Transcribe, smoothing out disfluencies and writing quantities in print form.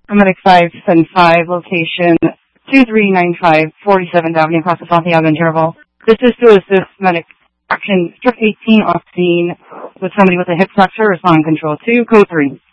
Medic 575, location 2395 47th Avenue, Casa Santiago, Interval. This is to assist Medic Action Truck 18 off scene with somebody with a hip fracture. Respond control 2, code 3.